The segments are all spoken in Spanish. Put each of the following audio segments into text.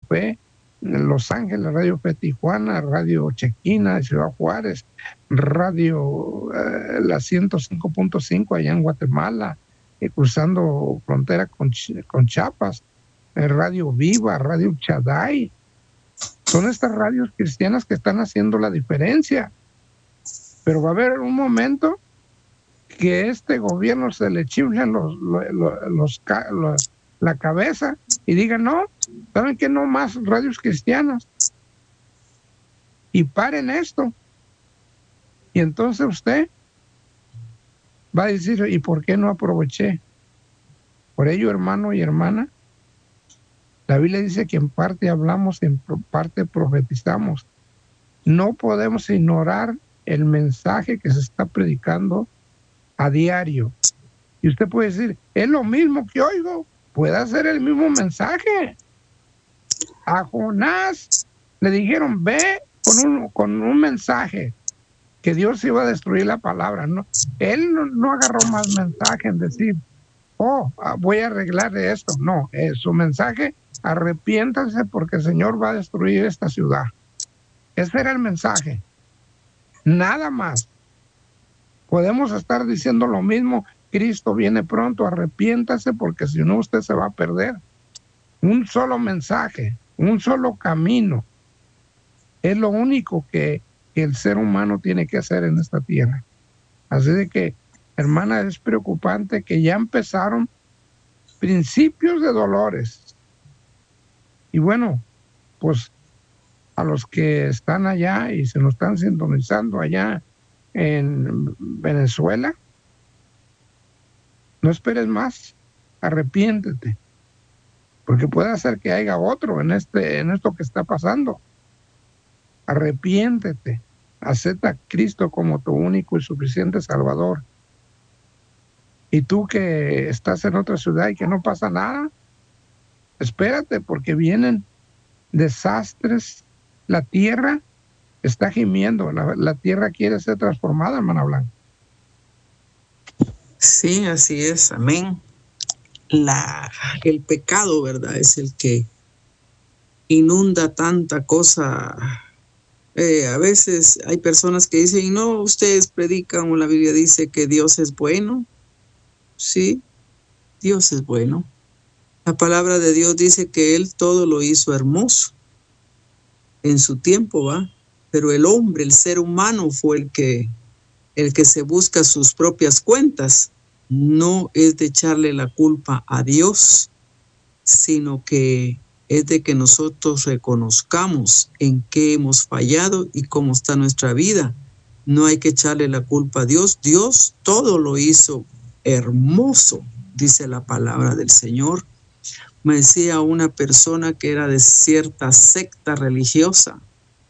Fe en Los Ángeles, Radio Fe Tijuana, Radio Chequina de Ciudad Juárez, Radio la 105.5 allá en Guatemala, cruzando frontera con Chiapas, Radio Viva, Radio Chaday. Son estas radios cristianas que están haciendo la diferencia. Pero va a haber un momento que este gobierno se le chiflen la cabeza y diga, no, ¿saben qué? No más radios cristianas. Y paren esto. Y entonces usted va a decir, ¿y por qué no aproveché? Por ello, hermano y hermana, la Biblia dice que en parte hablamos, en parte profetizamos. No podemos ignorar el mensaje que se está predicando a diario. Y usted puede decir, es lo mismo que oigo. Puede ser el mismo mensaje. A Jonás le dijeron, ve con un mensaje que Dios iba a destruir la palabra. No, él no agarró más mensaje en decir, voy a arreglar esto. No, su mensaje, arrepiéntanse porque el Señor va a destruir esta ciudad. Ese era el mensaje. Nada más. Podemos estar diciendo lo mismo, Cristo viene pronto, arrepiéntase porque si no usted se va a perder. Un solo mensaje, un solo camino. Es lo único que el ser humano tiene que hacer en esta tierra. Así de que, hermana, es preocupante que ya empezaron principios de dolores. Y bueno, pues a los que están allá y se nos están sintonizando allá en Venezuela, no esperes más, arrepiéntete, porque puede ser que haya otro en esto que está pasando. Arrepiéntete, acepta a Cristo como tu único y suficiente Salvador. Y tú que estás en otra ciudad y que no pasa nada, espérate, porque vienen desastres. La tierra está gimiendo, la tierra quiere ser transformada, hermana Blanca. Sí, así es, amén. El pecado, ¿verdad? Es el que inunda tanta cosa. A veces hay personas que dicen, no, ustedes predican o la Biblia dice que Dios es bueno. Sí, Dios es bueno. La palabra de Dios dice que Él todo lo hizo hermoso en su tiempo, ¿va? Pero el hombre, el ser humano fue el que se busca sus propias cuentas. No es de echarle la culpa a Dios, sino que es de que nosotros reconozcamos en qué hemos fallado y cómo está nuestra vida. No hay que echarle la culpa a Dios. Dios todo lo hizo hermoso, dice la palabra del Señor. Me decía una persona que era de cierta secta religiosa,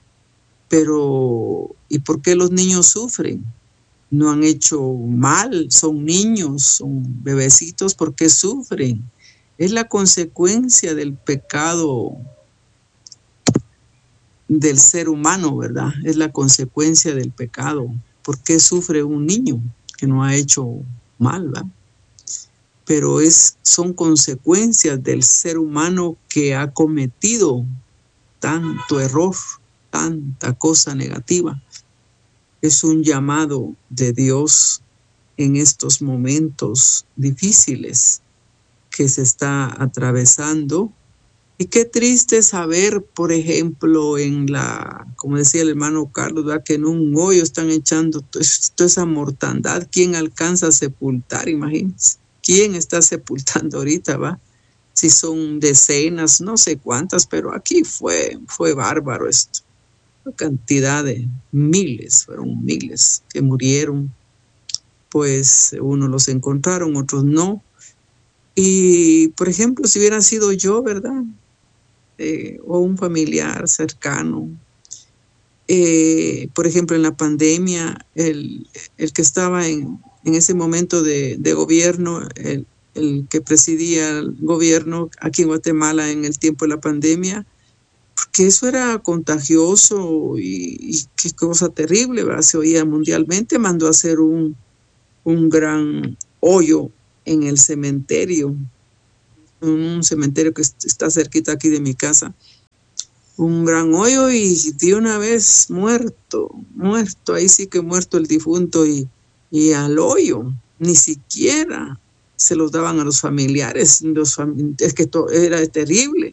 pero ¿y por qué los niños sufren? No han hecho mal, son niños, son bebecitos, ¿por qué sufren? Es la consecuencia del pecado del ser humano, ¿verdad? Es la consecuencia del pecado. ¿Por qué sufre un niño que no ha hecho mal, ¿verdad? Pero son consecuencias del ser humano que ha cometido tanto error, tanta cosa negativa. Es un llamado de Dios en estos momentos difíciles que se está atravesando. Y qué triste saber, por ejemplo, como decía el hermano Carlos, ¿verdad? Que en un hoyo están echando toda esa mortandad. ¿Quién alcanza a sepultar? Imagínense. ¿Quién está sepultando ahorita, va? Si son decenas, no sé cuántas, pero aquí fue bárbaro esto. Una cantidad de fueron miles que murieron. Pues unos los encontraron, otros no. Y, por ejemplo, si hubiera sido yo, ¿verdad? O un familiar cercano. Por ejemplo, en la pandemia, el que estaba en ese momento de gobierno, el que presidía el gobierno aquí en Guatemala en el tiempo de la pandemia, porque eso era contagioso y qué cosa terrible, ¿verdad? Se oía mundialmente, mandó a hacer un gran hoyo en el cementerio, un cementerio que está cerquita aquí de mi casa, un gran hoyo y de una vez muerto, ahí sí que muerto el difunto y al hoyo, ni siquiera se los daban a los familiares, es que era terrible.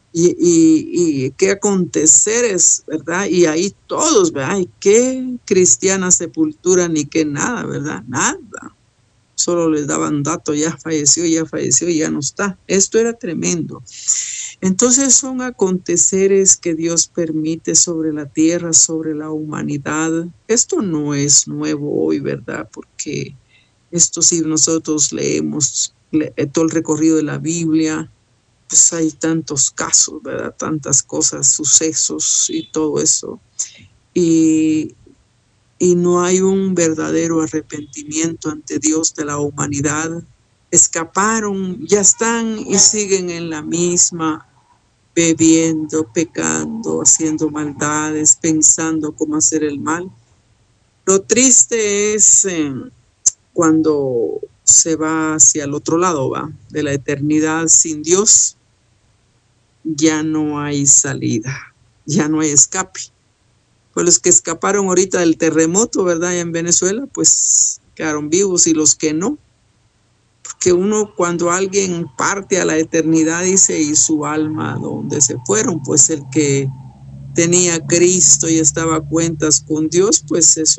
Y qué aconteceres, ¿verdad? Y ahí todos, ¿verdad? Y qué cristiana sepultura, ni qué nada, ¿verdad? Nada. Solo les daban datos, ya falleció, ya no está. Esto era tremendo. Entonces son aconteceres que Dios permite sobre la tierra, sobre la humanidad. Esto no es nuevo hoy, ¿verdad? Porque esto si nosotros leemos todo el recorrido de la Biblia, pues hay tantos casos, ¿verdad? Tantas cosas, sucesos y todo eso. Y no hay un verdadero arrepentimiento ante Dios de la humanidad. Escaparon, ya están y siguen en la misma, bebiendo, pecando, haciendo maldades, pensando cómo hacer el mal. Lo triste es cuando se va hacia el otro lado, va, de la eternidad sin Dios. Ya no hay salida, ya no hay escape. Pues los que escaparon ahorita del terremoto, ¿verdad? En Venezuela, pues quedaron vivos, y los que no. Porque uno, cuando alguien parte a la eternidad, dice, ¿y su alma dónde se fueron? Pues el que tenía Cristo y estaba a cuentas con Dios, pues es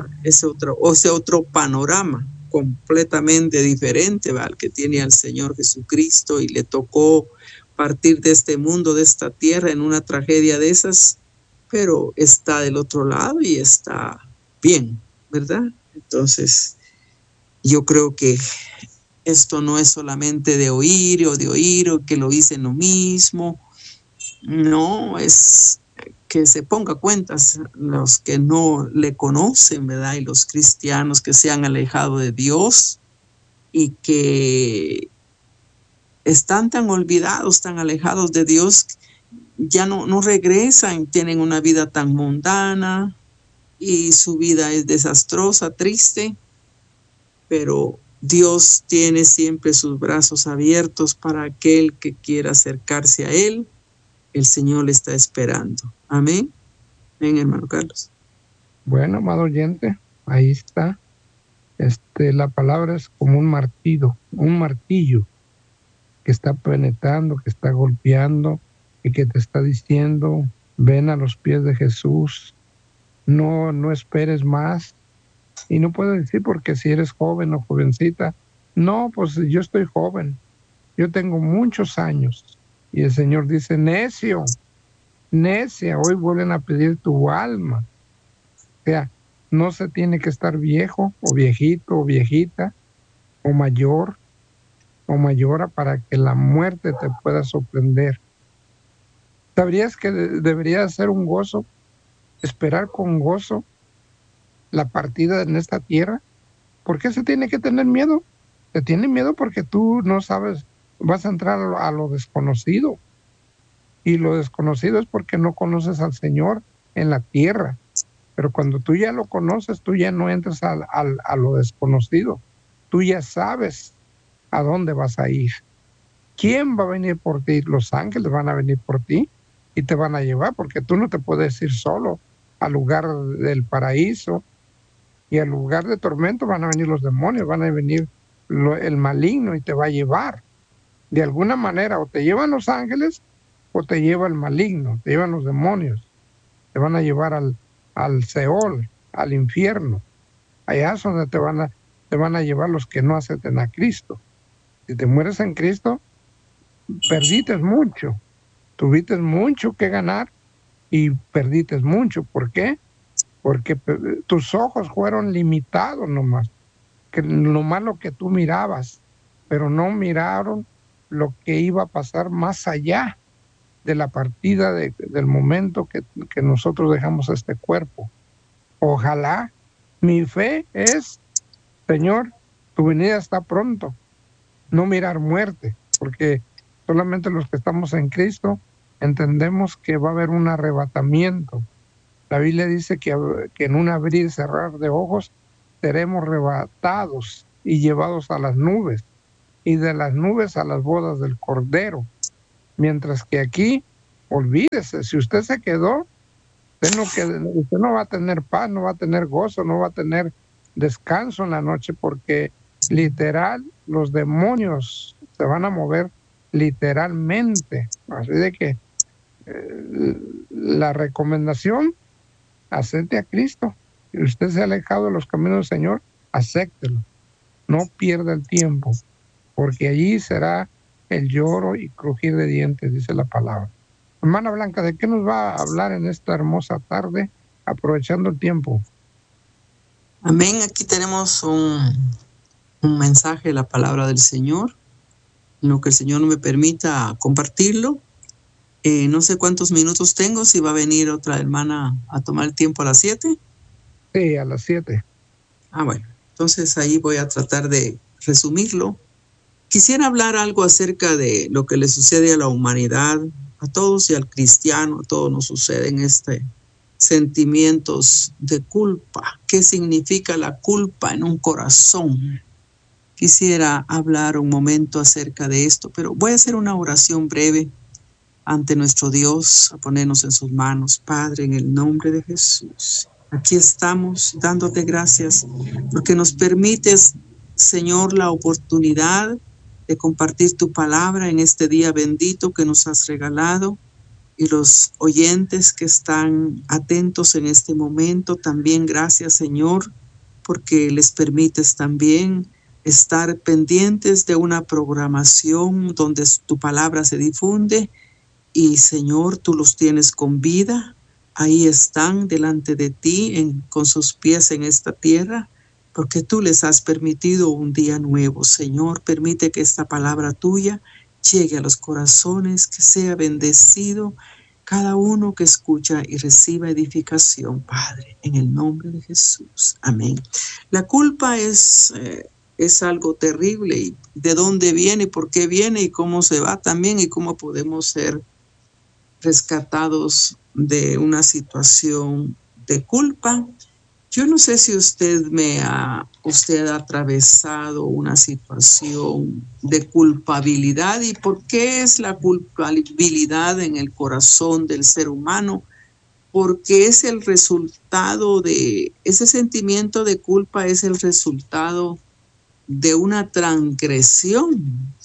otro panorama completamente diferente, ¿verdad? Al que tiene al Señor Jesucristo y le tocó partir de este mundo, de esta tierra, en una tragedia de esas, pero está del otro lado y está bien, ¿verdad? Entonces, yo creo que esto no es solamente de oír o que lo dicen lo mismo. No, es que se ponga cuentas los que no le conocen, ¿verdad? Y los cristianos que se han alejado de Dios y que están tan olvidados, tan alejados de Dios, ya no regresan, tienen una vida tan mundana y su vida es desastrosa, triste, pero Dios tiene siempre sus brazos abiertos para aquel que quiera acercarse a Él. El Señor le está esperando. Amén. Amén, hermano Carlos. Bueno, amado oyente, ahí está. La palabra es como un martillo que está penetrando, que está golpeando y que te está diciendo, ven a los pies de Jesús, no esperes más. Y no puedo decir porque si eres joven o jovencita, no, pues yo estoy joven, yo tengo muchos años. Y el Señor dice, necia, hoy vuelven a pedir tu alma. O sea, no se tiene que estar viejo o viejito o viejita o mayora para que la muerte te pueda sorprender. ¿Sabrías que debería ser un gozo, esperar con gozo la partida en esta tierra? ¿Por qué se tiene que tener miedo? Se tiene miedo porque tú no sabes, vas a entrar a lo desconocido. Y lo desconocido es porque no conoces al Señor en la tierra. Pero cuando tú ya lo conoces, tú ya no entras a lo desconocido. Tú ya sabes a dónde vas a ir. ¿Quién va a venir por ti? Los ángeles van a venir por ti y te van a llevar, porque tú no te puedes ir solo al lugar del paraíso, y al lugar de tormento van a venir los demonios, van a venir el maligno y te va a llevar. De alguna manera, o te llevan los ángeles o te lleva el maligno, te llevan los demonios, te van a llevar al Seol, al infierno. Allá es donde te van a llevar los que no acepten a Cristo. Si te mueres en Cristo, perdiste mucho, tuviste mucho que ganar y perdiste mucho. ¿Por qué? Porque tus ojos fueron limitados nomás, que nomás lo que tú mirabas, pero no miraron lo que iba a pasar más allá de la partida del momento que nosotros dejamos este cuerpo. Ojalá, mi fe es, Señor, tu venida está pronto, no mirar muerte, porque solamente los que estamos en Cristo entendemos que va a haber un arrebatamiento. La Biblia dice que en un abrir y cerrar de ojos seremos arrebatados y llevados a las nubes, y de las nubes a las bodas del Cordero. Mientras que aquí olvídese, si usted se quedó, usted no va a tener paz, no va a tener gozo, no va a tener descanso en la noche, porque literal los demonios se van a mover literalmente. Así de que la recomendación, acepte a Cristo. Si usted se ha alejado de los caminos del Señor, acéptelo. No pierda el tiempo, porque allí será el lloro y crujir de dientes, dice la palabra. Hermana Blanca, ¿de qué nos va a hablar en esta hermosa tarde, aprovechando el tiempo? Amén. Aquí tenemos un mensaje de la palabra del Señor. En lo que el Señor me permita compartirlo. No sé cuántos minutos tengo, si va a venir otra hermana a tomar el tiempo a las 7. Sí, a las 7. Bueno, entonces ahí voy a tratar de resumirlo. Quisiera hablar algo acerca de lo que le sucede a la humanidad, a todos y al cristiano, a todos nos suceden sentimientos de culpa. ¿Qué significa la culpa en un corazón? Quisiera hablar un momento acerca de esto, pero voy a hacer una oración breve ante nuestro Dios, a ponernos en sus manos. Padre, en el nombre de Jesús, aquí estamos dándote gracias porque nos permites, Señor, la oportunidad de compartir tu palabra en este día bendito que nos has regalado, y los oyentes que están atentos en este momento, también gracias, Señor, porque les permites también estar pendientes de una programación donde tu palabra se difunde. Y Señor, tú los tienes con vida, ahí están delante de ti, con sus pies en esta tierra, porque tú les has permitido un día nuevo. Señor, permite que esta palabra tuya llegue a los corazones, que sea bendecido cada uno que escucha y reciba edificación, Padre, en el nombre de Jesús. Amén. La culpa es algo terrible, y de dónde viene, por qué viene y cómo se va también, y cómo podemos ser rescatados de una situación de culpa. Yo no sé si usted ha atravesado una situación de culpabilidad, y por qué es la culpabilidad en el corazón del ser humano, porque es el resultado de ese sentimiento de culpa, es el resultado de una transgresión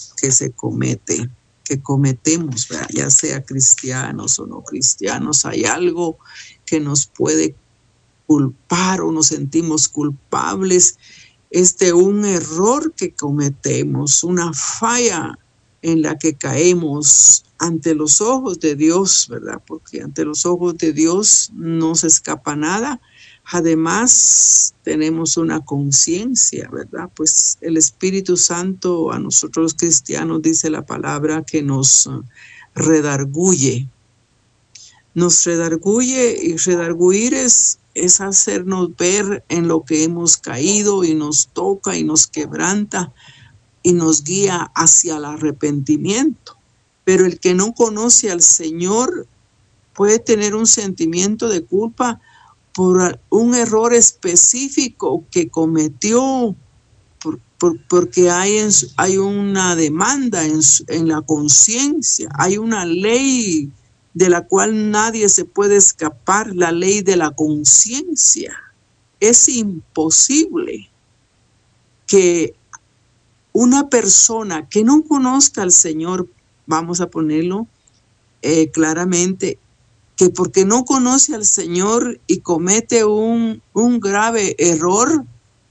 que cometemos, ¿verdad? Ya sea cristianos o no cristianos. Hay algo que nos puede culpar o nos sentimos culpables. Un error que cometemos, una falla en la que caemos ante los ojos de Dios, ¿verdad? Porque ante los ojos de Dios no se escapa nada. Además, tenemos una conciencia, ¿verdad? Pues el Espíritu Santo a nosotros los cristianos, dice la palabra, que nos redarguye. Nos redarguye, y redarguir es hacernos ver en lo que hemos caído, y nos toca y nos quebranta y nos guía hacia el arrepentimiento. Pero el que no conoce al Señor puede tener un sentimiento de culpa por un error específico que cometió, porque hay una demanda en la conciencia, hay una ley de la cual nadie se puede escapar, la ley de la conciencia. Es imposible que una persona que no conozca al Señor, vamos a ponerlo claramente, que porque no conoce al Señor y comete un grave error,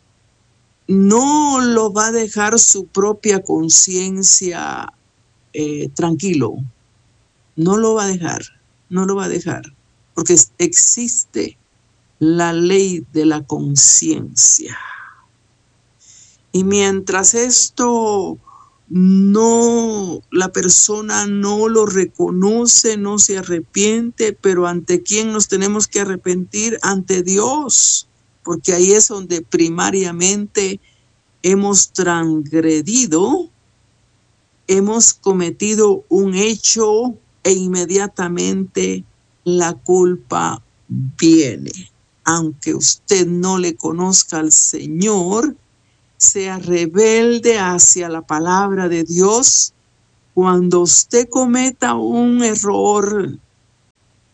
no lo va a dejar su propia conciencia tranquilo. No lo va a dejar, porque existe la ley de la conciencia. Y mientras esto la persona no lo reconoce, no se arrepiente, pero ¿ante quién nos tenemos que arrepentir? Ante Dios, porque ahí es donde primariamente hemos transgredido, hemos cometido un hecho, e inmediatamente la culpa viene. Aunque usted no le conozca al Señor, sea rebelde hacia la palabra de Dios, cuando usted cometa un error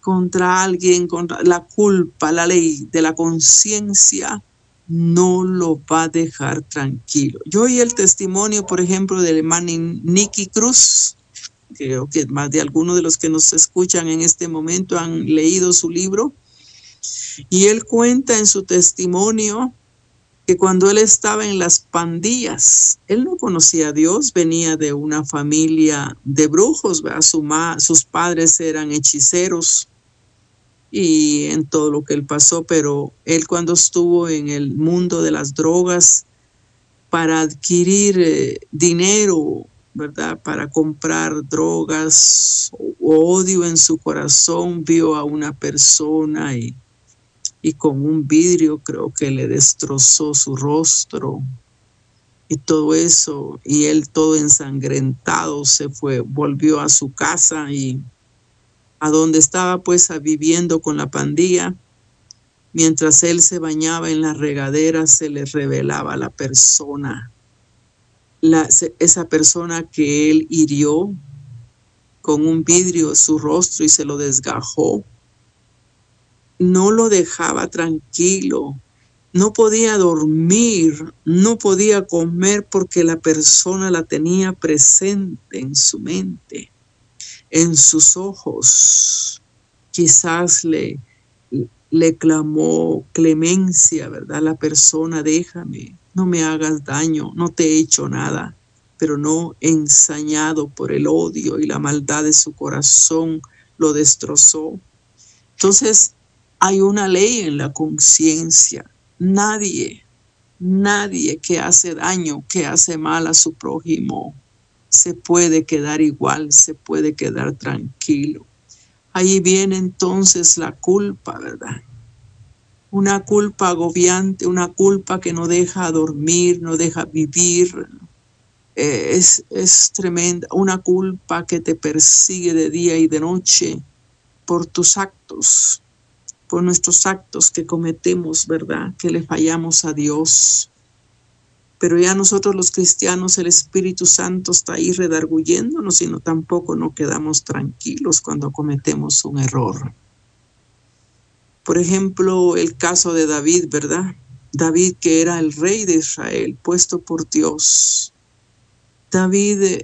contra alguien, contra la culpa, la ley de la conciencia, no lo va a dejar tranquilo. Yo oí el testimonio, por ejemplo, del hermano Nicky Cruz. Creo que más de algunos de los que nos escuchan en este momento han leído su libro. Y él cuenta en su testimonio que cuando él estaba en las pandillas, él no conocía a Dios, venía de una familia de brujos, ¿verdad? Sus padres eran hechiceros y en todo lo que él pasó, pero él cuando estuvo en el mundo de las drogas para adquirir dinero, ¿verdad? Para comprar drogas, odio en su corazón, vio a una persona y con un vidrio creo que le destrozó su rostro y todo eso, y él todo ensangrentado se fue, volvió a su casa y a donde estaba pues viviendo con la pandilla. Mientras él se bañaba en la regadera, se le revelaba la persona, esa persona que él hirió con un vidrio su rostro y se lo desgajó. No lo dejaba tranquilo, no podía dormir, no podía comer porque la persona la tenía presente en su mente, en sus ojos. Quizás le clamó clemencia, ¿verdad? La persona, déjame, no me hagas daño, no te he hecho nada, pero no, ensañado por el odio y la maldad de su corazón, lo destrozó. Entonces, hay una ley en la conciencia. Nadie que hace daño, que hace mal a su prójimo, se puede quedar igual, se puede quedar tranquilo. Ahí viene entonces la culpa, ¿verdad? Una culpa agobiante, una culpa que no deja dormir, no deja vivir. Es tremenda, una culpa que te persigue de día y de noche por tus actos, por nuestros actos que cometemos, ¿verdad? Que le fallamos a Dios. Pero ya nosotros los cristianos, el Espíritu Santo está ahí redarguyéndonos, sino tampoco no quedamos tranquilos cuando cometemos un error. Por ejemplo, el caso de David, ¿verdad? David, que era el rey de Israel, puesto por Dios. David,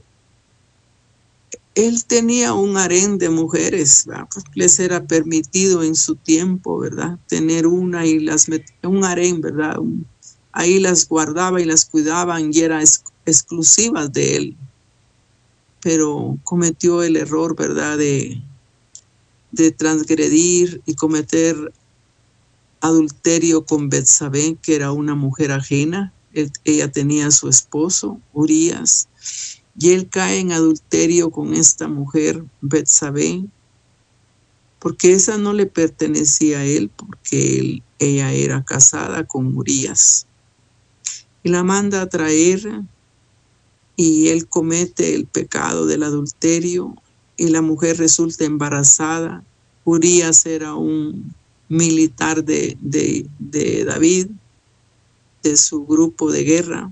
él tenía un harén de mujeres, ¿verdad? Les era permitido en su tiempo, ¿verdad? Tener una y un harén, ¿verdad? Ahí las guardaba y las cuidaban y eran exclusivas de él. Pero cometió el error, ¿verdad? De transgredir y cometer adulterio con Betsabé, que era una mujer ajena. Ella tenía a su esposo, Urías, y él cae en adulterio con esta mujer, Betsabé, porque esa no le pertenecía a él, porque ella era casada con Urías. Y la manda a traer y él comete el pecado del adulterio y la mujer resulta embarazada. Urías era un militar de David, de su grupo de guerra.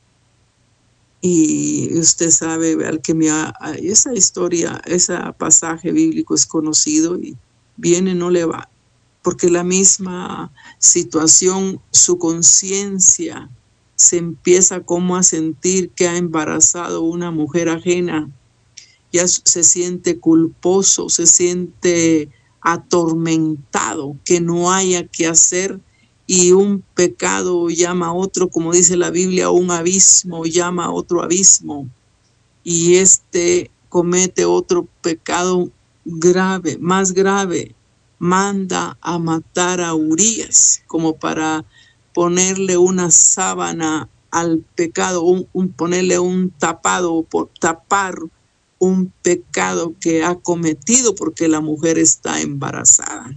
Y usted sabe, esa historia, ese pasaje bíblico es conocido y viene, no le va, porque la misma situación, su conciencia se empieza como a sentir que ha embarazado una mujer ajena, ya se siente culposo, se siente atormentado, que no haya que hacer, y un pecado llama a otro, como dice la Biblia, un abismo llama a otro abismo, y comete otro pecado grave, más grave, manda a matar a Urías, como para ponerle una sábana al pecado, ponerle un tapado, por tapar un pecado que ha cometido porque la mujer está embarazada.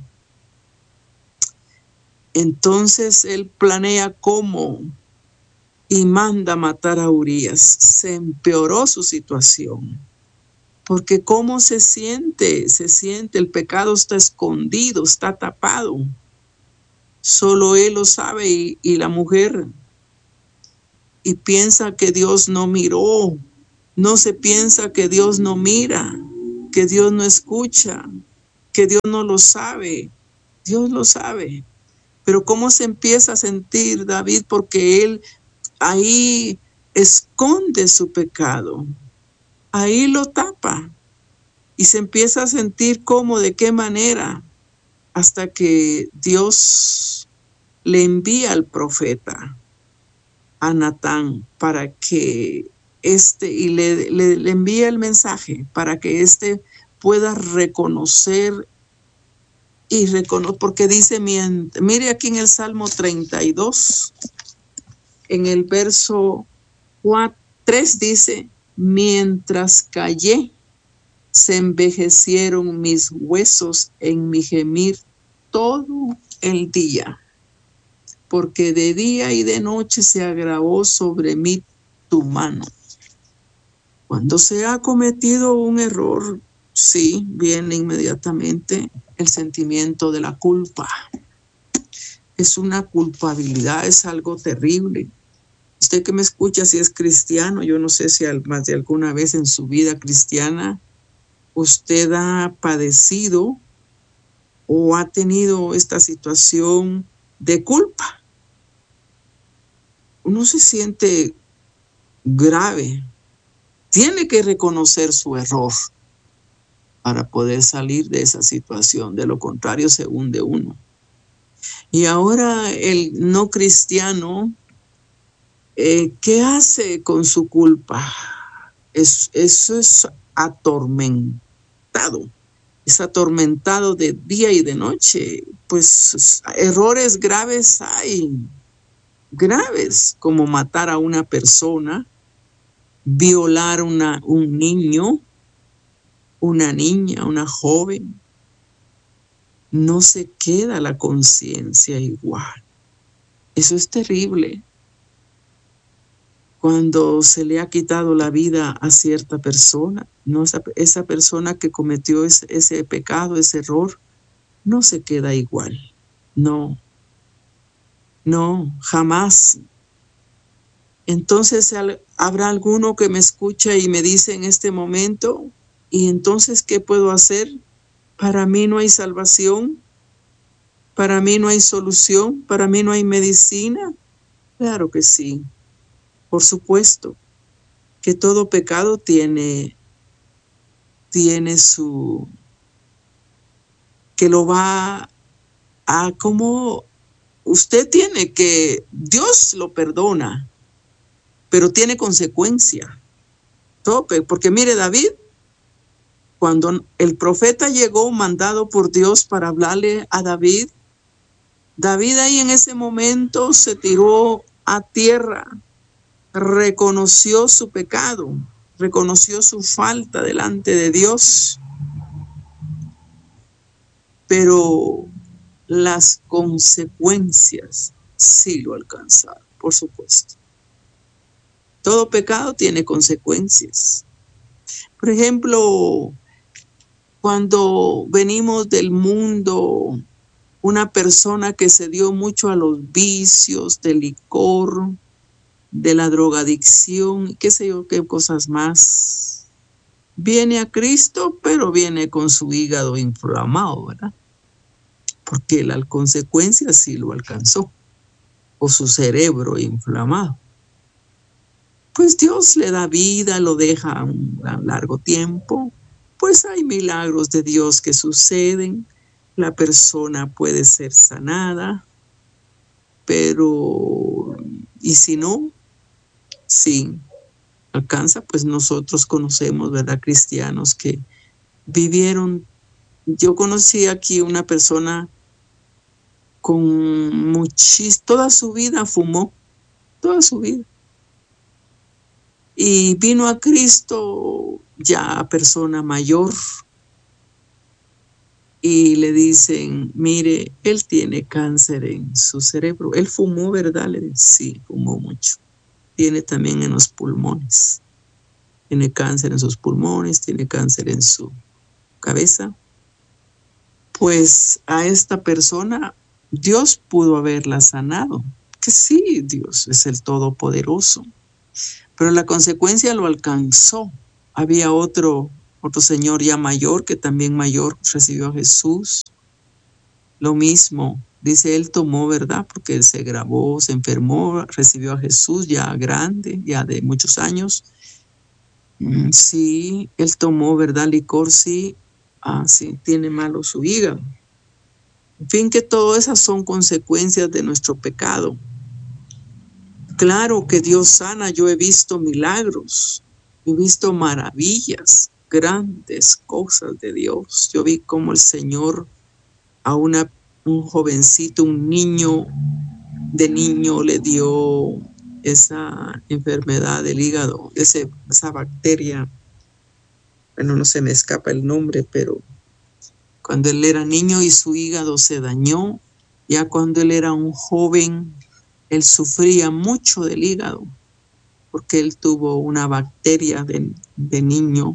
Entonces él planea cómo y manda matar a Urías. Se empeoró su situación. Porque ¿cómo se siente? Se siente, el pecado está escondido, está tapado. Solo él lo sabe y la mujer. Y piensa que Dios no miró. No se piensa que Dios no mira, que Dios no escucha. que Dios no lo sabe. Dios lo sabe. Pero ¿cómo se empieza a sentir David? Porque él ahí esconde su pecado. Ahí lo tapa. Y se empieza a sentir cómo, de qué manera, hasta que Dios le envía al profeta, a Natán, para que y le envía el mensaje, para que pueda reconocer porque dice, mire aquí en el Salmo 32, en el verso 3 dice, mientras callé, se envejecieron mis huesos en mi gemir todo el día, porque de día y de noche se agravó sobre mí tu mano. Cuando se ha cometido un error, sí, viene inmediatamente el sentimiento de la culpa. Es una culpabilidad, es algo terrible. Usted que me escucha, si es cristiano, yo no sé si más de alguna vez en su vida cristiana usted ha padecido o ha tenido esta situación de culpa. Uno se siente grave. Tiene que reconocer su error para poder salir de esa situación. De lo contrario, se hunde uno. Y ahora el no cristiano, ¿qué hace con su culpa? Eso es atormentado. Es atormentado de día y de noche. Pues errores graves hay. Graves, como matar a una persona, violar un niño, una niña, una joven. No se queda la conciencia igual. Eso es terrible. Cuando se le ha quitado la vida a cierta persona, no, esa persona que cometió ese pecado, ese error, no se queda igual. No, jamás. Entonces habrá alguno que me escucha y me dice en este momento, ¿y entonces qué puedo hacer? Para mí no hay salvación, para mí no hay solución, para mí no hay medicina. Claro que sí, por supuesto, que todo pecado tiene su, que lo va a, como usted tiene que, Dios lo perdona, pero tiene consecuencia. Porque mire, David, cuando el profeta llegó mandado por Dios para hablarle a David, David ahí en ese momento se tiró a tierra, reconoció su pecado, reconoció su falta delante de Dios, pero las consecuencias sí lo alcanzaron, por supuesto. Todo pecado tiene consecuencias. Por ejemplo, cuando venimos del mundo, una persona que se dio mucho a los vicios, del licor, de la drogadicción, qué sé yo, qué cosas más, viene a Cristo, pero viene con su hígado inflamado, ¿verdad? Porque la consecuencia sí lo alcanzó, o su cerebro inflamado. Pues Dios le da vida, lo deja un largo tiempo, pues hay milagros de Dios que suceden, la persona puede ser sanada, pero, ¿y si no? Sí, alcanza, pues nosotros conocemos, ¿verdad? Cristianos que vivieron, yo conocí aquí una persona con toda su vida fumó, toda su vida. Y vino a Cristo ya persona mayor y le dicen, mire, él tiene cáncer en su cerebro. Él fumó, ¿verdad? Le dicen, sí, fumó mucho. Tiene también en los pulmones. Tiene cáncer en sus pulmones, tiene cáncer en su cabeza. Pues a esta persona Dios pudo haberla sanado. Que sí, Dios es el Todopoderoso. Pero la consecuencia lo alcanzó. Había otro otro señor ya mayor, que también mayor recibió a Jesús. Lo mismo, dice, él tomó, ¿verdad? Porque él se grabó, se enfermó, recibió a Jesús ya grande, ya de muchos años. Sí, él tomó, ¿verdad? Licor, sí. Sí, tiene malo su hígado. En fin, que todas esas son consecuencias de nuestro pecado. Claro que Dios sana, yo he visto milagros, he visto maravillas, grandes cosas de Dios. Yo vi cómo el Señor a un jovencito, un niño, de niño le dio esa enfermedad del hígado, esa bacteria. Bueno, no se me escapa el nombre, pero cuando él era niño y su hígado se dañó, ya cuando él era un joven, él sufría mucho del hígado, porque él tuvo una bacteria de niño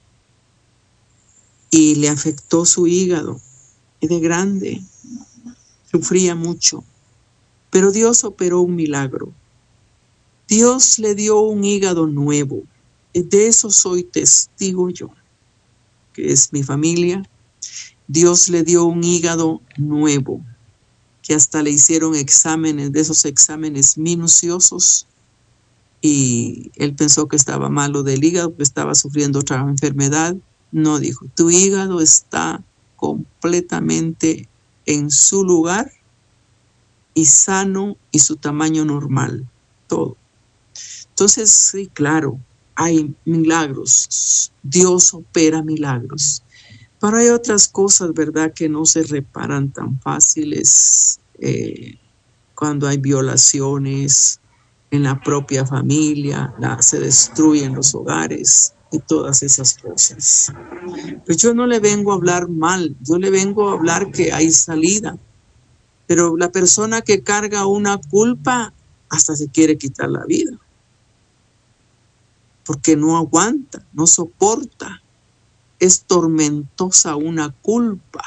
y le afectó su hígado. Y de grande sufría mucho. Pero Dios operó un milagro. Dios le dio un hígado nuevo. Y de eso soy testigo yo, que es mi familia. Dios le dio un hígado nuevo, que hasta le hicieron exámenes, de esos exámenes minuciosos, y él pensó que estaba malo del hígado, que estaba sufriendo otra enfermedad. No, dijo, tu hígado está completamente en su lugar y sano y su tamaño normal, todo. Entonces, sí, claro, hay milagros, Dios opera milagros. Pero hay otras cosas, ¿verdad?, que no se reparan tan fáciles, cuando hay violaciones en la propia familia, se destruyen los hogares y todas esas cosas. Pues yo no le vengo a hablar mal, yo le vengo a hablar que hay salida. Pero la persona que carga una culpa hasta se quiere quitar la vida, porque no aguanta, no soporta. Es tormentosa una culpa.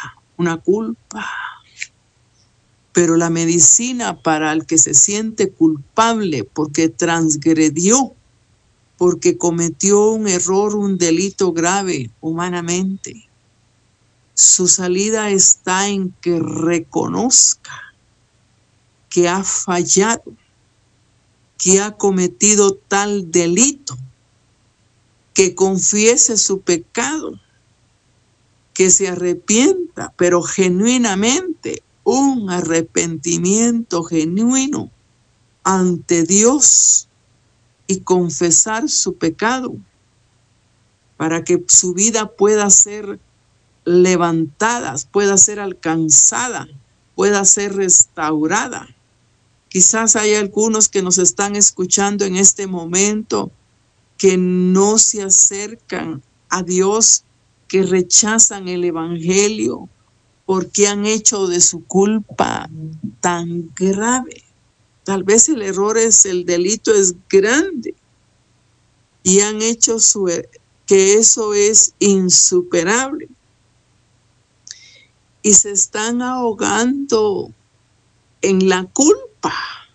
Pero la medicina para el que se siente culpable porque transgredió, porque cometió un error, un delito grave humanamente, su salida está en que reconozca que ha fallado, que ha cometido tal delito, que confiese su pecado, que se arrepienta, pero genuinamente, un arrepentimiento genuino ante Dios, y confesar su pecado para que su vida pueda ser levantada, pueda ser alcanzada, pueda ser restaurada. Quizás hay algunos que nos están escuchando en este momento que no se acercan a Dios, que rechazan el evangelio porque han hecho de su culpa tan grave. Tal vez el delito es grande y han hecho que eso es insuperable. Y se están ahogando en la culpa.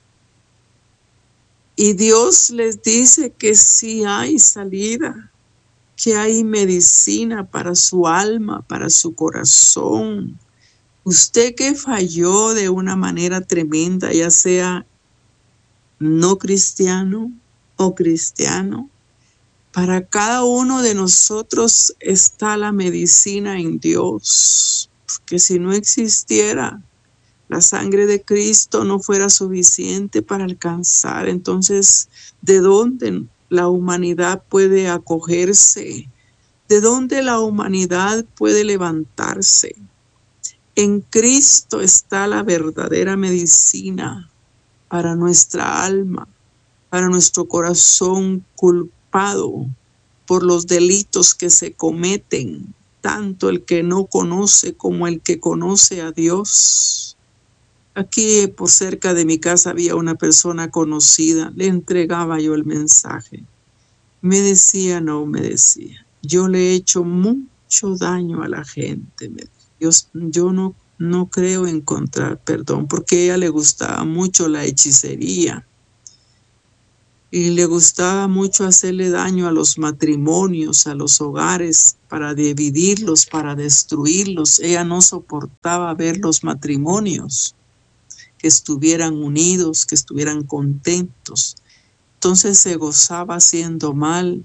Y Dios les dice que sí hay salida, que hay medicina para su alma, para su corazón. Usted que falló de una manera tremenda, ya sea no cristiano o cristiano, para cada uno de nosotros está la medicina en Dios. Porque si no existiera la sangre de Cristo, no fuera suficiente para alcanzar. Entonces, ¿de dónde la humanidad puede acogerse? ¿De dónde la humanidad puede levantarse? En Cristo está la verdadera medicina para nuestra alma, para nuestro corazón culpado por los delitos que se cometen, tanto el que no conoce como el que conoce a Dios. Aquí por cerca de mi casa había una persona conocida, le entregaba yo el mensaje. Me decía, yo le he hecho mucho daño a la gente. Yo no creo encontrar perdón, porque a ella le gustaba mucho la hechicería. y le gustaba mucho hacerle daño a los matrimonios, a los hogares, para dividirlos, para destruirlos. Ella no soportaba ver los matrimonios que estuvieran unidos, que estuvieran contentos. Entonces se gozaba haciendo mal.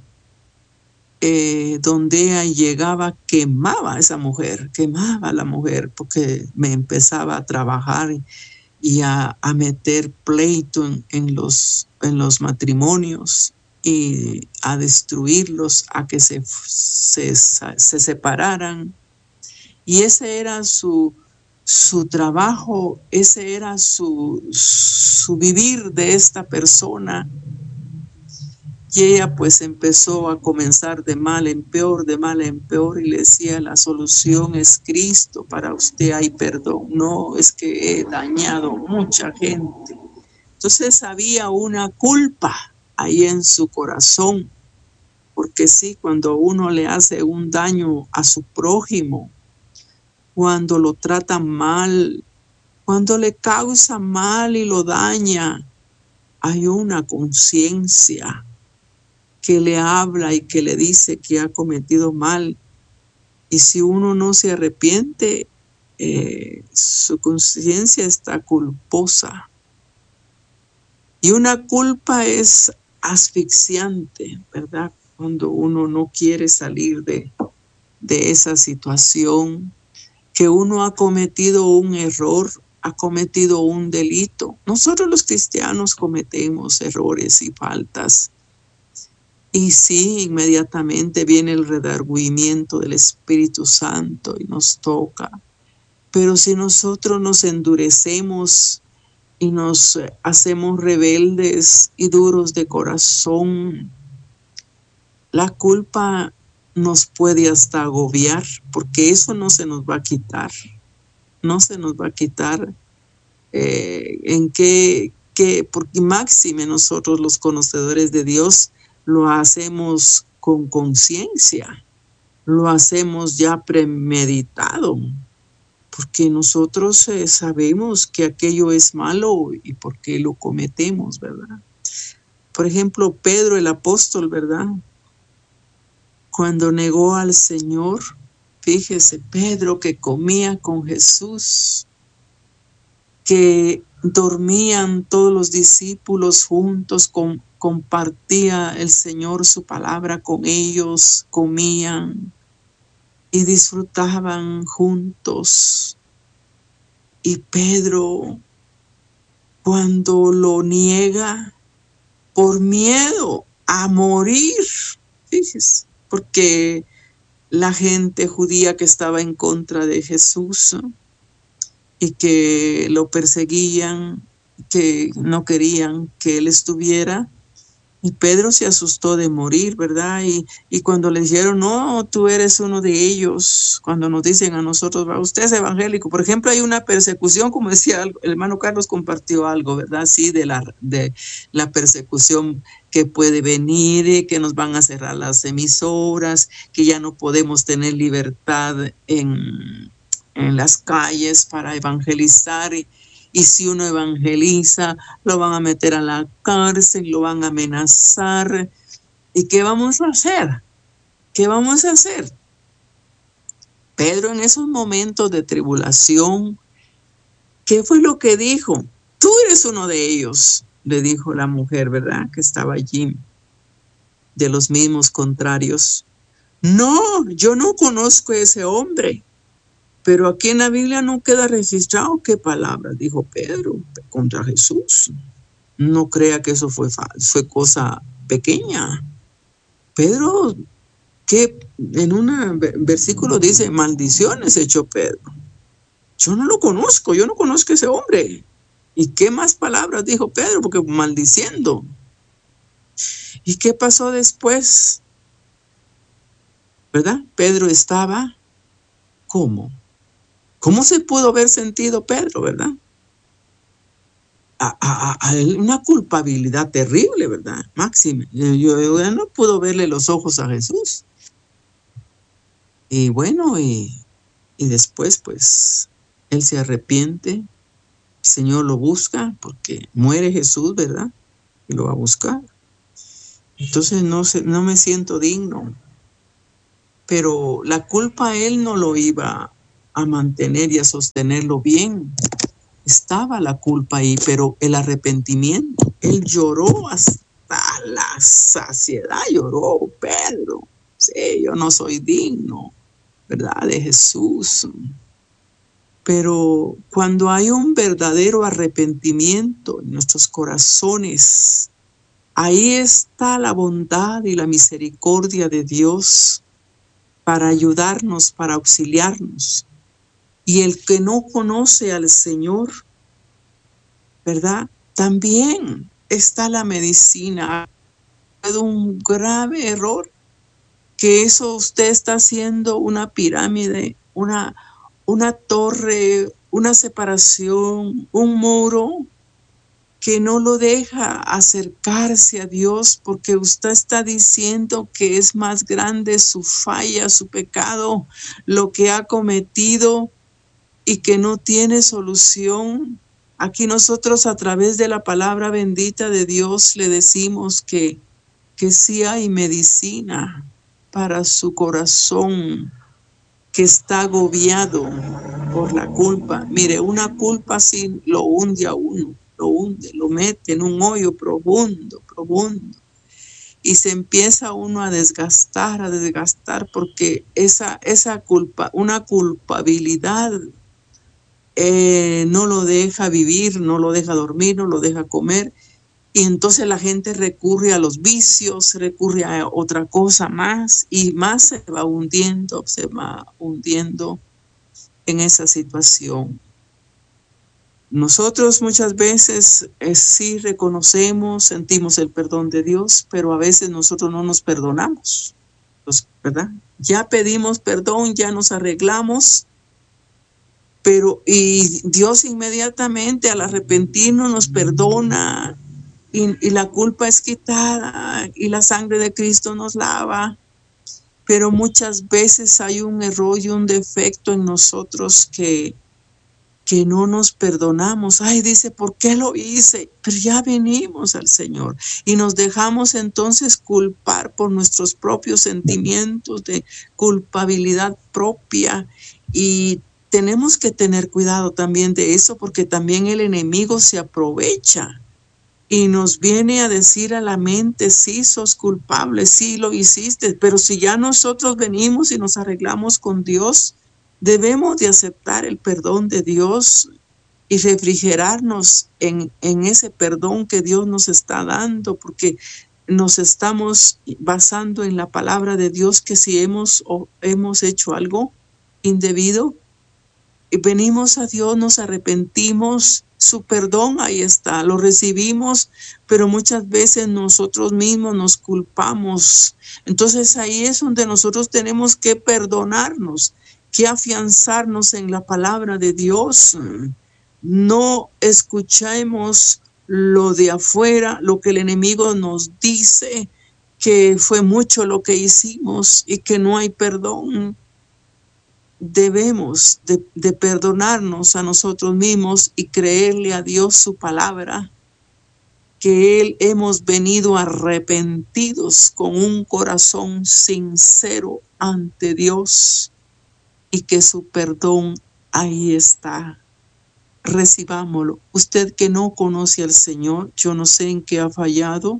Donde ella llegaba, quemaba a esa mujer, quemaba a la mujer, porque me empezaba a trabajar y a meter pleito en los matrimonios y a destruirlos, a que se separaran. Y ese era su trabajo, ese era su vivir de esta persona. Y ella pues empezó a comenzar de mal en peor, y le decía, la solución es Cristo, para usted hay perdón. No, es que he dañado mucha gente. Entonces había una culpa ahí en su corazón, porque sí, cuando uno le hace un daño a su prójimo, cuando lo trata mal, cuando le causa mal y lo daña, hay una conciencia que le habla y que le dice que ha cometido mal. Y si uno no se arrepiente, su conciencia está culposa. Y una culpa es asfixiante, ¿verdad? Cuando uno no quiere salir de esa situación, que uno ha cometido un error, ha cometido un delito. Nosotros los cristianos cometemos errores y faltas. Y sí, inmediatamente viene el redargüimiento del Espíritu Santo y nos toca. Pero si nosotros nos endurecemos y nos hacemos rebeldes y duros de corazón, la culpa nos puede hasta agobiar, porque eso no se nos va a quitar. No se nos va a quitar. Porque máxime nosotros los conocedores de Dios lo hacemos con conciencia, lo hacemos ya premeditado, porque nosotros sabemos que aquello es malo y por qué lo cometemos, ¿verdad? Por ejemplo, Pedro el apóstol, ¿verdad? Cuando negó al Señor, fíjese, Pedro que comía con Jesús, que dormían todos los discípulos juntos, compartía el Señor su palabra con ellos, comían y disfrutaban juntos. Y Pedro, cuando lo niega por miedo a morir, fíjese, porque la gente judía que estaba en contra de Jesús, ¿no? Y que lo perseguían, que no querían que él estuviera. Y Pedro se asustó de morir, ¿verdad? Y cuando le dijeron, no, tú eres uno de ellos, cuando nos dicen a nosotros, usted es evangélico. Por ejemplo, hay una persecución, como decía el hermano Carlos, compartió algo, ¿verdad? Sí, de la persecución que puede venir, que nos van a cerrar las emisoras, que ya no podemos tener libertad en las calles para evangelizar. Y si uno evangeliza, lo van a meter a la cárcel, lo van a amenazar. ¿Y qué vamos a hacer? ¿Qué vamos a hacer? Pedro, en esos momentos de tribulación, ¿qué fue lo que dijo? Tú eres uno de ellos, le dijo la mujer, ¿verdad? Que estaba allí, de los mismos contrarios. No, yo no conozco a ese hombre. Pero aquí en la Biblia no queda registrado qué palabras dijo Pedro contra Jesús. No crea que eso fue cosa pequeña. Pedro, que en un versículo dice, maldiciones echó Pedro. Yo no lo conozco, yo no conozco a ese hombre. ¿Y qué más palabras dijo Pedro? Porque maldiciendo. ¿Y qué pasó después? ¿Verdad? Pedro estaba, ¿cómo? ¿Cómo se pudo haber sentido Pedro, verdad? Una culpabilidad terrible, ¿verdad? Máxime. Yo no pudo verle los ojos a Jesús. Y bueno, y después, pues, él se arrepiente. El Señor lo busca porque muere Jesús, ¿verdad? Y lo va a buscar. Entonces no me siento digno. Pero la culpa Él no lo iba a mantener y a sostenerlo bien. Estaba la culpa ahí, pero el arrepentimiento, Él lloró hasta la saciedad, lloró Pedro. Sí, yo no soy digno, ¿verdad? De Jesús. Pero cuando hay un verdadero arrepentimiento en nuestros corazones, ahí está la bondad y la misericordia de Dios para ayudarnos, para auxiliarnos. Y el que no conoce al Señor, ¿verdad? También está la medicina. Es un grave error que eso usted está haciendo una pirámide, una torre, una separación, un muro que no lo deja acercarse a Dios porque usted está diciendo que es más grande su falla, su pecado, lo que ha cometido y que no tiene solución. Aquí nosotros a través de la palabra bendita de Dios le decimos que sí hay medicina para su corazón que está agobiado por la culpa. Mire, una culpa así lo hunde a uno, lo hunde, lo mete en un hoyo profundo, profundo. Y se empieza uno a desgastar porque esa culpa, una culpabilidad no lo deja vivir, no lo deja dormir, no lo deja comer. Y entonces la gente recurre a los vicios, recurre a otra cosa más y más se va hundiendo en esa situación. Nosotros muchas veces sí reconocemos, sentimos el perdón de Dios, pero a veces nosotros no nos perdonamos, ¿verdad? Ya pedimos perdón, ya nos arreglamos, y Dios inmediatamente al arrepentirnos nos perdona. Y la culpa es quitada y la sangre de Cristo nos lava. Pero muchas veces hay un error y un defecto en nosotros que no nos perdonamos. Ay, dice, ¿por qué lo hice? Pero ya venimos al Señor y nos dejamos entonces culpar por nuestros propios sentimientos de culpabilidad propia. Y tenemos que tener cuidado también de eso porque también el enemigo se aprovecha. Y nos viene a decir a la mente, sí, sos culpable, sí, lo hiciste, pero si ya nosotros venimos y nos arreglamos con Dios, debemos de aceptar el perdón de Dios y refrigerarnos en ese perdón que Dios nos está dando, porque nos estamos basando en la palabra de Dios que si hemos hecho algo indebido, y venimos a Dios, nos arrepentimos, su perdón ahí está, lo recibimos, pero muchas veces nosotros mismos nos culpamos. Entonces ahí es donde nosotros tenemos que perdonarnos, que afianzarnos en la palabra de Dios. No escuchemos lo de afuera, lo que el enemigo nos dice, que fue mucho lo que hicimos y que no hay perdón. Debemos de perdonarnos a nosotros mismos y creerle a Dios su palabra, que Él hemos venido arrepentidos con un corazón sincero ante Dios y que su perdón ahí está. Recibámoslo. Usted que no conoce al Señor, yo no sé en qué ha fallado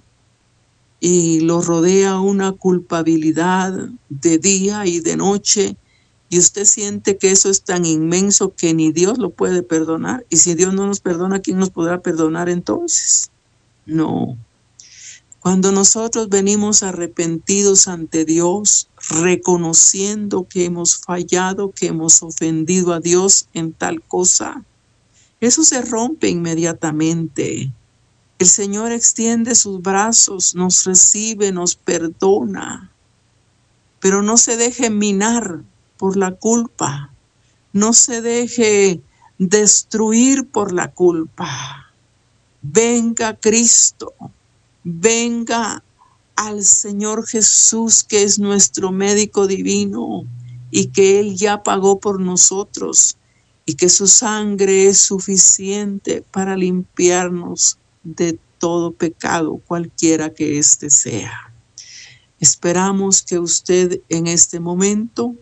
y lo rodea una culpabilidad de día y de noche. Y usted siente que eso es tan inmenso que ni Dios lo puede perdonar. Y si Dios no nos perdona, ¿quién nos podrá perdonar entonces? No. Cuando nosotros venimos arrepentidos ante Dios, reconociendo que hemos fallado, que hemos ofendido a Dios en tal cosa, eso se rompe inmediatamente. El Señor extiende sus brazos, nos recibe, nos perdona, pero no se deje minar por la culpa, no se deje destruir por la culpa. Venga Cristo, venga al Señor Jesús, que es nuestro médico divino y que Él ya pagó por nosotros y que su sangre es suficiente para limpiarnos de todo pecado, cualquiera que éste sea. Esperamos que usted en este momento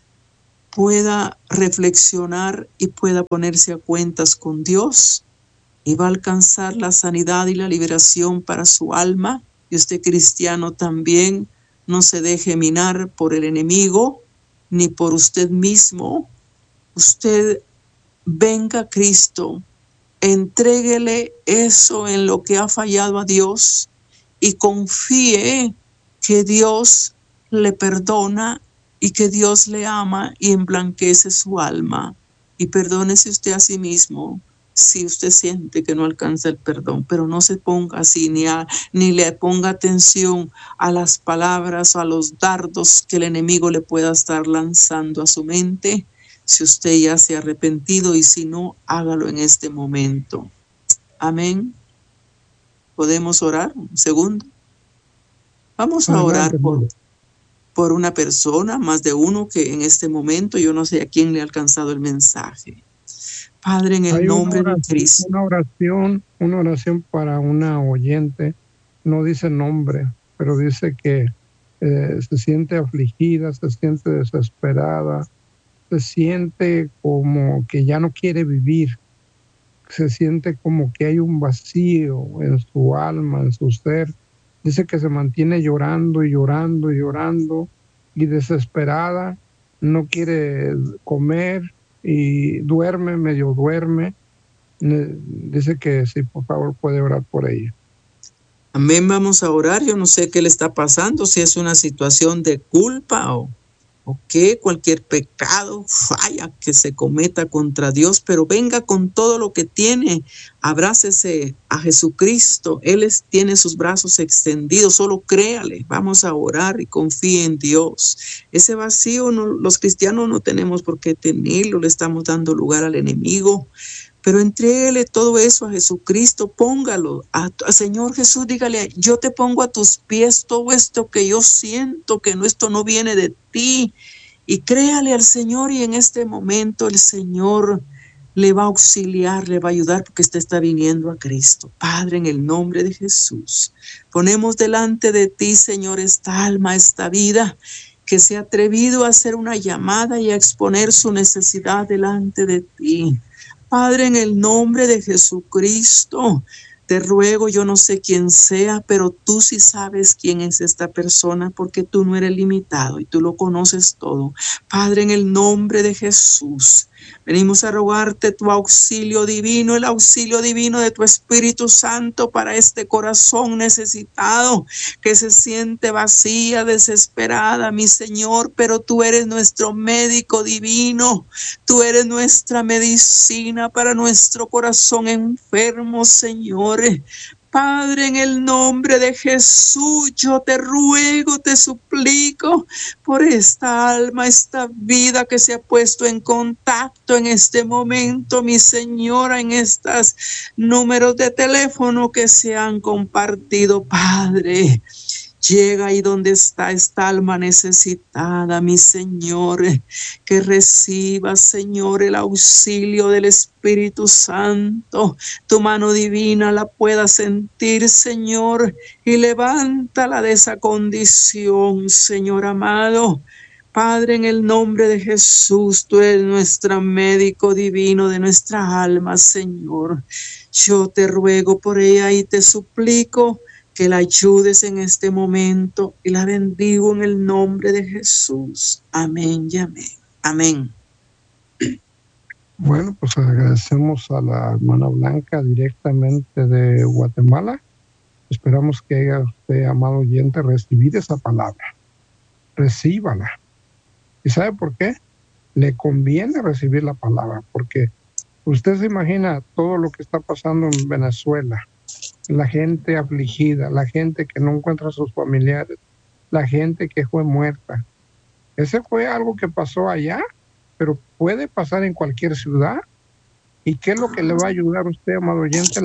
pueda reflexionar y pueda ponerse a cuentas con Dios y va a alcanzar la sanidad y la liberación para su alma. Y usted, cristiano, también no se deje minar por el enemigo ni por usted mismo. Usted venga a Cristo, entréguele eso en lo que ha fallado a Dios y confíe que Dios le perdona y que Dios le ama y emblanquece su alma. Y perdónese usted a sí mismo si usted siente que no alcanza el perdón, pero no se ponga así ni le ponga atención a las palabras o a los dardos que el enemigo le pueda estar lanzando a su mente. Si usted ya se ha arrepentido y si no, hágalo en este momento. Amén. ¿Podemos orar? Un segundo. Vamos a orar por una persona, más de uno, que en este momento yo no sé a quién le ha alcanzado el mensaje. Padre, en el nombre de Cristo. Una oración para una oyente, no dice nombre, pero dice que se siente afligida, se siente desesperada, se siente como que ya no quiere vivir, se siente como que hay un vacío en su alma, en su ser. Dice que se mantiene llorando y llorando y llorando y desesperada, no quiere comer y medio duerme. Dice que sí, por favor, puede orar por ella. Amén, vamos a orar. Yo no sé qué le está pasando, si es una situación de culpa o que cualquier pecado, falla que se cometa contra Dios, pero venga con todo lo que tiene, abrácese a Jesucristo, Él tiene sus brazos extendidos, solo créale, vamos a orar y confíe en Dios. Ese vacío los cristianos no tenemos por qué tenerlo, le estamos dando lugar al enemigo. Pero entréguele todo eso a Jesucristo, póngalo a Señor Jesús, dígale, yo te pongo a tus pies todo esto que yo siento, que esto no viene de ti. Y créale al Señor y en este momento el Señor le va a auxiliar, le va a ayudar porque usted está viniendo a Cristo. Padre, en el nombre de Jesús, ponemos delante de ti, Señor, esta alma, esta vida, que se ha atrevido a hacer una llamada y a exponer su necesidad delante de ti. Padre, en el nombre de Jesucristo, te ruego, yo no sé quién sea, pero tú sí sabes quién es esta persona, porque tú no eres limitado y tú lo conoces todo. Padre, en el nombre de Jesús, venimos a rogarte tu auxilio divino, el auxilio divino de tu Espíritu Santo para este corazón necesitado, que se siente vacía, desesperada, mi Señor, pero tú eres nuestro médico divino, tú eres nuestra medicina para nuestro corazón enfermo, Señor. Padre, en el nombre de Jesús, yo te ruego, te suplico por esta alma, esta vida que se ha puesto en contacto en este momento, mi Señora, en estos números de teléfono que se han compartido, Padre. Llega ahí donde está esta alma necesitada, mi Señor, que reciba, Señor, el auxilio del Espíritu Santo. Tu mano divina la pueda sentir, Señor, y levántala de esa condición, Señor amado. Padre, en el nombre de Jesús, tú eres nuestro médico divino de nuestra alma, Señor. Yo te ruego por ella y te suplico que la ayudes en este momento y la bendigo en el nombre de Jesús. Amén y amén. Amén. Bueno, pues agradecemos a la hermana Blanca directamente de Guatemala. Esperamos que haya usted, amado oyente, recibido esa palabra. Recíbala. ¿Y sabe por qué? Le conviene recibir la palabra, porque usted se imagina todo lo que está pasando en Venezuela. La gente afligida, la gente que no encuentra a sus familiares, la gente que fue muerta. Ese fue algo que pasó allá, pero puede pasar en cualquier ciudad. ¿Y qué es lo que le va a ayudar a usted, amado oyente?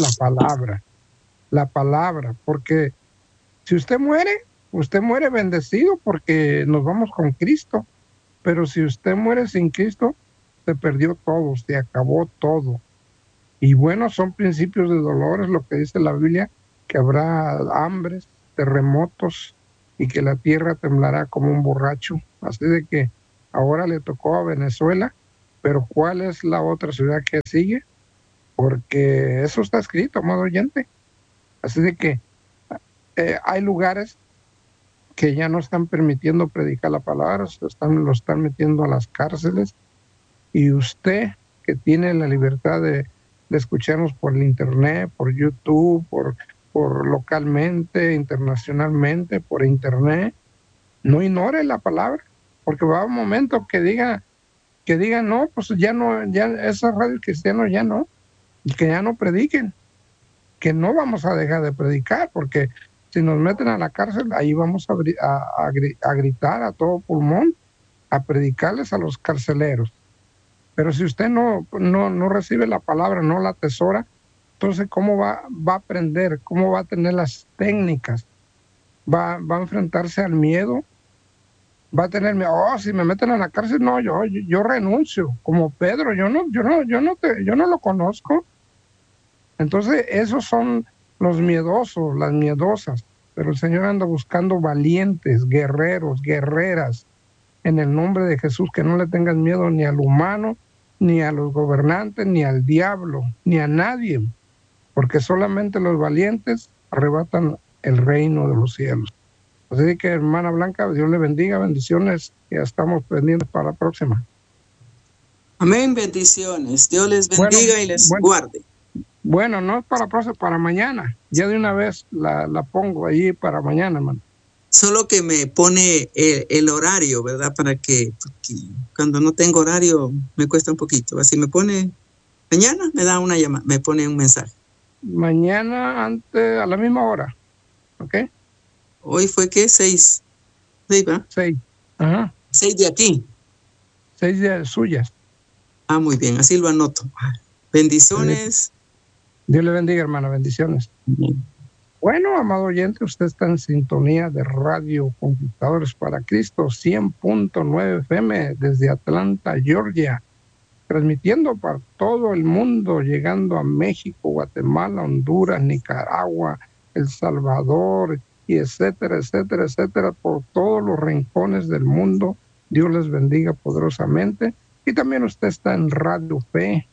La palabra, porque si usted muere bendecido porque nos vamos con Cristo, pero si usted muere sin Cristo, se perdió todo, se acabó todo. Y bueno, son principios de dolores lo que dice la Biblia, que habrá hambres, terremotos y que la tierra temblará como un borracho. Así de que ahora le tocó a Venezuela, pero ¿cuál es la otra ciudad que sigue? Porque eso está escrito, amado oyente. Así de que hay lugares que ya no están permitiendo predicar la palabra, lo están metiendo a las cárceles, y usted que tiene la libertad de escucharnos por el internet, por YouTube, por localmente, internacionalmente, por internet, no ignore la palabra, porque va un momento que diga no, pues ya no, ya esas radios cristianas ya no, y que ya no prediquen, que no vamos a dejar de predicar, porque si nos meten a la cárcel, ahí vamos a gritar a todo pulmón, a predicarles a los carceleros. Pero si usted no recibe la palabra, no la atesora, entonces ¿cómo va a aprender? ¿Cómo va a tener las técnicas? ¿Va a enfrentarse al miedo? ¿Va a tener miedo? Oh, si me meten a la cárcel, no, yo renuncio. Como Pedro, yo no lo conozco. Entonces esos son los miedosos, las miedosas. Pero el Señor anda buscando valientes, guerreros, guerreras, en el nombre de Jesús, que no le tengan miedo ni al humano, ni a los gobernantes, ni al diablo, ni a nadie, porque solamente los valientes arrebatan el reino de los cielos. Así que, hermana Blanca, Dios le bendiga, bendiciones, ya estamos pendientes para la próxima. Amén, bendiciones. Dios les bendiga y les guarde. Bueno, no es para la próxima, para mañana. Ya de una vez la pongo ahí para mañana, hermano. Solo que me pone el horario, ¿verdad? Porque cuando no tengo horario me cuesta un poquito. Así me pone, mañana me da una llamada, me pone un mensaje. Mañana a la misma hora, ¿ok? Hoy fue, ¿qué? 6. ¿Sí, va? 6. Ajá. 6 de aquí. 6 de suyas. Ah, muy bien, así lo anoto. Bendiciones. Dios le bendiga, hermana, bendiciones. Bien. Bueno, amado oyente, usted está en sintonía de Radio Conquistadores para Cristo, 100.9 FM desde Atlanta, Georgia, transmitiendo para todo el mundo, llegando a México, Guatemala, Honduras, Nicaragua, El Salvador, y etcétera, etcétera, etcétera, por todos los rincones del mundo. Dios les bendiga poderosamente. Y también usted está en Radio Fe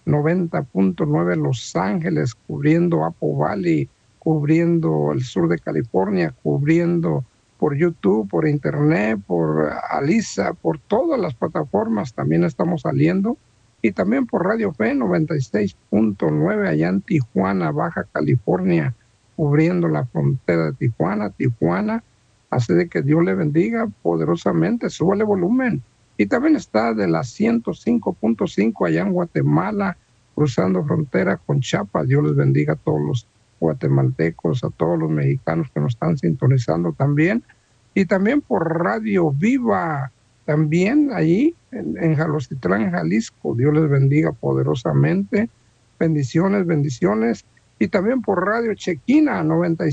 90.9 Los Ángeles, cubriendo Apple Valley, cubriendo el sur de California, cubriendo por YouTube, por internet, por Alisa, por todas las plataformas también estamos saliendo, y también por Radio Fe 96.9 allá en Tijuana, Baja California, cubriendo la frontera de Tijuana. Así de que Dios le bendiga poderosamente, súbale volumen. Y también está de la 105.5 allá en Guatemala, cruzando frontera con Chiapas. Dios les bendiga a todos los guatemaltecos, a todos los mexicanos que nos están sintonizando también. Y también por Radio Viva, también ahí en Jalostitlán, Jalisco. Dios les bendiga poderosamente. Bendiciones, bendiciones. Y también por Radio Chequina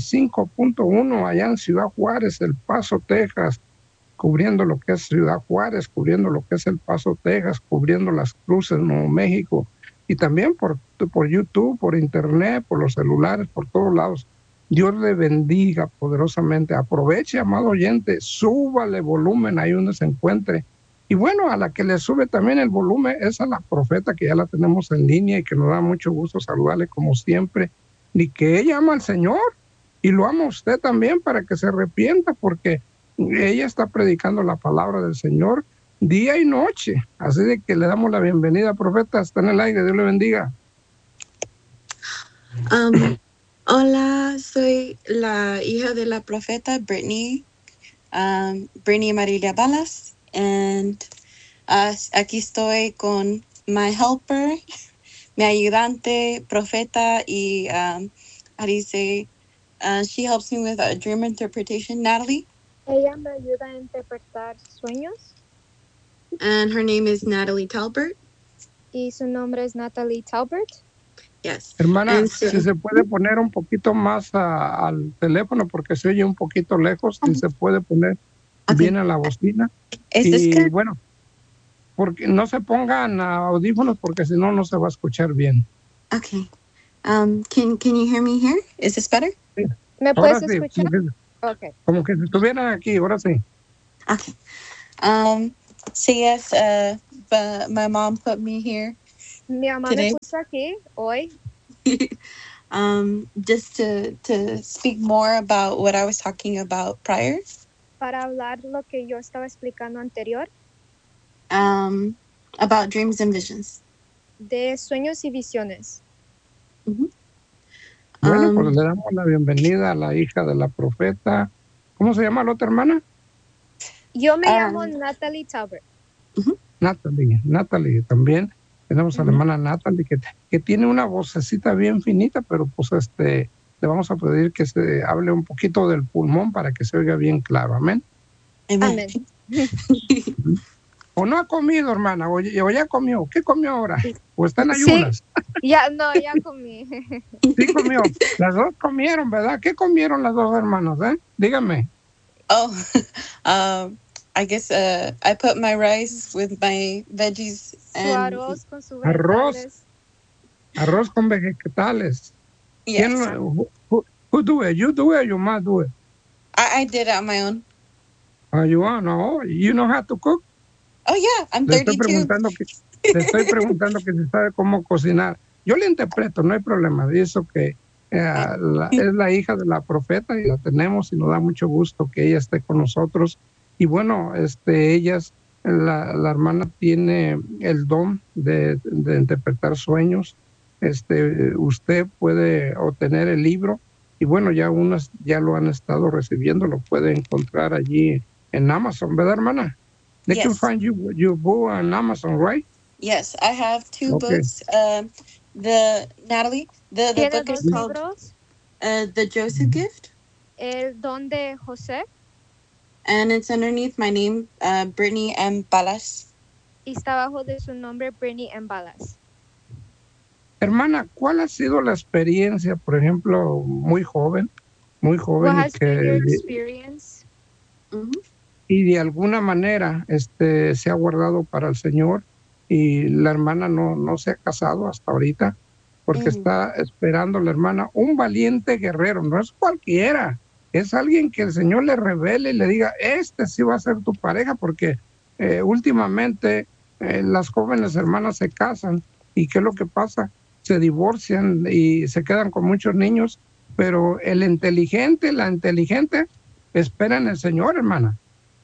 95.1 allá en Ciudad Juárez, El Paso, Texas, cubriendo lo que es Ciudad Juárez, cubriendo lo que es El Paso, Texas, cubriendo Las Cruces, Nuevo México, y también por YouTube, por internet, por los celulares, por todos lados. Dios le bendiga poderosamente. Aproveche, amado oyente, súbale volumen ahí donde se encuentre. Y bueno, a la que le sube también el volumen es a la profeta, que ya la tenemos en línea y que nos da mucho gusto saludarle como siempre, y que ella ama al Señor y lo ama usted también, para que se arrepienta, porque ella está predicando la palabra del Señor día y noche. Así de que le damos la bienvenida, profeta. Está en el aire. Dios le bendiga. Hola, soy la hija de la profeta Brittany Marilia Balas, and aquí estoy con my helper, mi ayudante, profeta, y she helps me with dream interpretation, Natalie. Ella me ayuda a interpretar sueños. And her name is Natalie Talbert. Y su nombre es Natalie Talbert. Yes. Hermana, si se puede poner un poquito más al teléfono, porque se oye un poquito lejos, si se puede poner bien a la bocina. Y bueno, porque no se pongan audífonos, porque si no, no se va a escuchar bien. Okay. Can you hear me here? Is this better? sí. ¿Me Ahora puedes sí, escuchar? como Okay. que si estuvieran aquí, ahora sí. Okay. So yes, but my mom put me here Mi mamá today. me puso aquí hoy Just to speak more about what I was talking about prior. para hablar lo que yo estaba explicando anterior About dreams and visions. de sueños y visiones. Bueno, pues le damos la bienvenida a la hija de la profeta. ¿Cómo se llama la otra hermana? Yo me llamo Natalie Talbert. Natalie también. Tenemos a la hermana Natalie que tiene una vocecita bien finita, pero pues le vamos a pedir que se hable un poquito del pulmón para que se oiga bien claro. Amén. Amén. ¿O no ha comido, hermana? ¿O ya comió? ¿Qué comió ahora? ¿O está en ayunas? Sí, ya comí. Sí comió. Las dos comieron, ¿verdad? ¿Qué comieron las dos hermanas, Dígame. Oh, I guess I put my rice with my veggies Su and arroz con sus vegetales. Arroz con vegetales. yes. Who do it? You do it or your mom do it? I did it on my own. You know how to cook? Oh yeah, I'm Le estoy 32. preguntando que si sabe cómo cocinar. Yo le interpreto, no hay problema. Dice que es la hija de la profeta y la tenemos y nos da mucho gusto que ella esté con nosotros. Y bueno, la hermana tiene el don de interpretar sueños. Usted puede obtener el libro y bueno, ya unas ya lo han estado recibiendo, lo puede encontrar allí en Amazon, ¿verdad, hermana? They can find your book on Amazon, right? Yes, I have two books. The book is called The Joseph Gift. El don de José. And it's underneath my name, Brittany M. Balas. Y está bajo de su nombre, Brittany M. Balas. Hermana, ¿cuál ha sido la experiencia, por ejemplo, muy joven? What has been your experience? Y de alguna manera se ha guardado para el Señor y la hermana no se ha casado hasta ahorita porque está esperando la hermana un valiente guerrero, no es cualquiera, es alguien que el Señor le revele y le diga, sí va a ser tu pareja, porque últimamente las jóvenes hermanas se casan y ¿qué es lo que pasa? Se divorcian y se quedan con muchos niños, pero la inteligente espera en el Señor, hermana.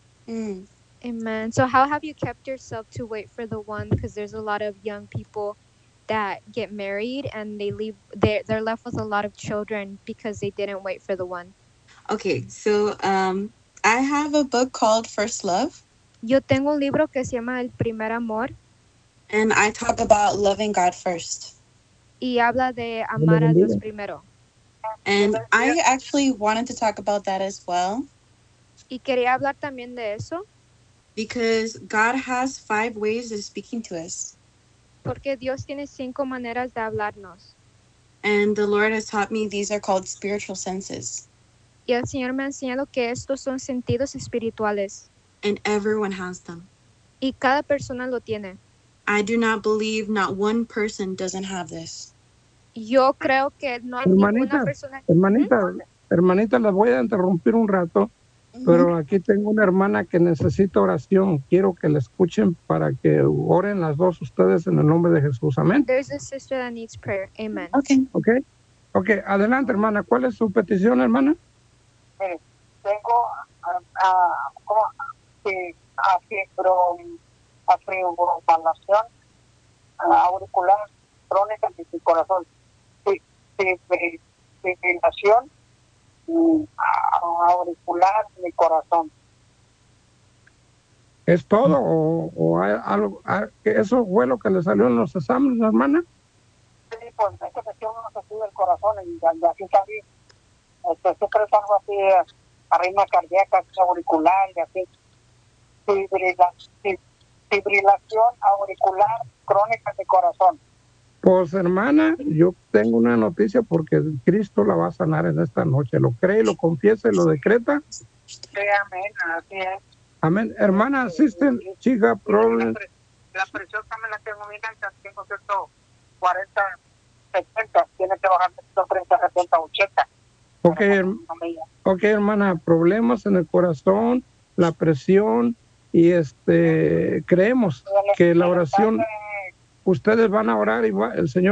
Amen. So how have you kept yourself to wait for the one? Because there's a lot of young people that get married and they're left with a lot of children because they didn't wait for the one. Okay, so I have a book called First Love. Yo tengo un libro que se llama El Primer Amor. And I talk about loving God first. Y habla de amar a Dios primero. And I actually wanted to talk about that as well. Y quería hablar también de eso. Because God has 5 ways of speaking to us. Porque Dios tiene 5 maneras de hablarnos. And the Lord has taught me these are called spiritual senses. Y el Señor me ha enseñado que estos son sentidos espirituales. And everyone has them. Y cada persona lo tiene. I do not believe not one person doesn't have this. Yo creo que no hay ninguna persona. Hermanita, la voy a interrumpir un rato. Pero aquí tengo una hermana que necesita oración. Quiero que la escuchen para que oren las dos ustedes en el nombre de Jesús. Amén. There's a sister that needs prayer. Amen. Okay. Adelante, hermana. ¿Cuál es su petición, hermana? Tengo fibromalación auricular crónica de mi corazón. Fibrilación auricular de mi corazón. ¿Es todo o hay algo? ¿Eso fue lo que le salió en los exámenes, hermana? Sí, pues es que me uno se sube el corazón y así también. Siempre es algo así, arritmia cardíaca, auricular y así. Fibrilación auricular crónica de corazón. Pues hermana, yo tengo una noticia porque Cristo la va a sanar en esta noche. ¿Lo cree, lo confiesa y lo decreta? Sí, amén, así es. Amén. Hermana, asisten, chica, problemas. La presión también la tengo bien alta, tengo 140, 70, tiene que bajar de 130, 70, 80. Ok, hermana, problemas en el corazón, la presión, y creemos que la oración, ustedes van a orar y el Señor